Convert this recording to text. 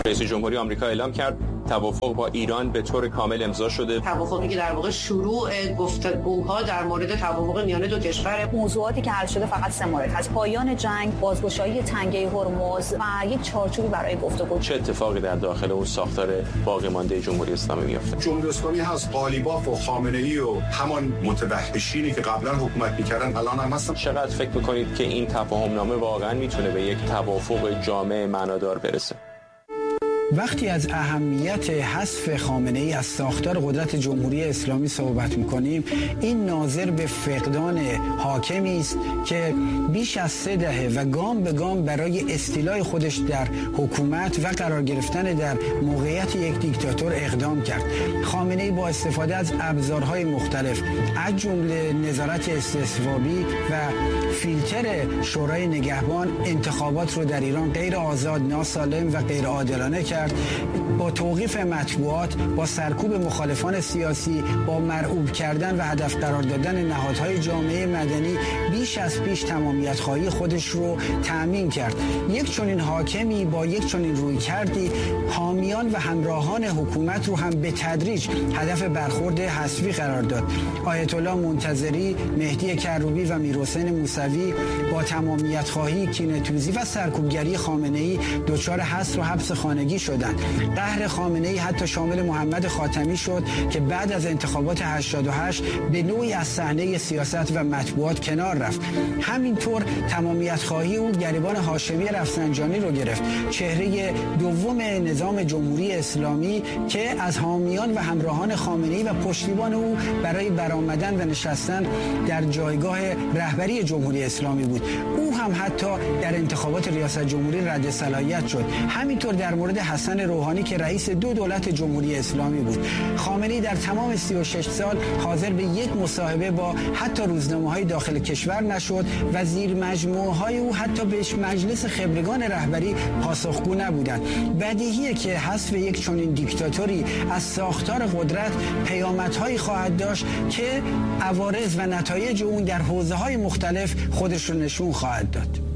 رئیس جمهوری آمریکا اعلام کرد توافق با ایران به طور کامل امضا شده. توافقی که در واقع شروع گفتگوها در مورد توافق میان دو کشور. موضوعاتی که حل شده فقط 3 مورد هست: پایان جنگ، بازگشایی تنگه هرمز و یک چارچوبی برای گفتگو. چه اتفاقی در داخل اون ساختار باقی مانده جمهوری اسلامی میفته؟ جمهوری اسلامی هست قالیباف و خامنه‌ای و همان متوحشینی که قبلا حکومت می‌کردن الان هم هستن. چقدر فکر می‌کنید که این تفاهم نامه واقعا میتونه به یک توافق جامع معنادار برسه؟ وقتی از اهمیت حذف خامنه‌ای از ساختار قدرت جمهوری اسلامی صحبت می‌کنیم، این ناظر به فقدان حاکمی است که بیش از 3 دهه و گام به گام برای استیلای خودش در حکومت و قرار گرفتن در موقعیت یک دیکتاتور اقدام کرد. خامنه‌ای با استفاده از ابزارهای مختلف از جمله نظارت استصوابی و فیلتر شورای نگهبان انتخابات رو در ایران غیر آزاد، ناسالم و غیر عادلانه کرد. با توقیف مطبوعات، با سرکوب مخالفان سیاسی، با مرعوب کردن و هدف قرار دادن نهادهای جامعه مدنی بیش از پیش تمامیت خواهی خودش رو تأمین کرد. یک چنین حاکمی با یک چنین روی کردی حامیان و همراهان حکومت رو هم به تدریج هدف برخورد حذفی قرار داد. آیت الله منتظری، مهدی کروبی و میرحسین موسوی با تمامیت خواهی، کینه‌توزی و سرکوبگری خامنه‌ای دچار حصر و حبس خانگی شدند. قهر خامنه‌ای حتی شامل محمد خاتمی شد که بعد از انتخابات 88 به نوعی از صحنه سیاست و مطبوعات کنار رفت. همینطور تمامیت خواهی او گریبان هاشمی رفسنجانی رو گرفت، چهره دوم نظام جمهوری اسلامی که از حامیان و همراهان خامنه‌ای و پشتیبان او برای برآمدن و نشستن در جایگاه رهبری جمهوری اسلامی بود. او هم حتی در انتخابات ریاست جمهوری رد صلاحیت شد. همینطور در مورد حسن روحانی که رئیس 2 دولت جمهوری اسلامی بود. خامنه‌ای در تمام 36 سال حاضر به یک مصاحبه با حتی روزنامه‌های داخل کشور نشد و زیر مجموعه‌های او حتی به مجلس خبرگان رهبری پاسخگو نبودند. بدیهیه که حذف یک چنین دیکتاتوری از ساختار قدرت پیامدهایی خواهد داشت که عوارض و نتایج اون در حوزه‌های مختلف خودش رو نشون خواهد داد.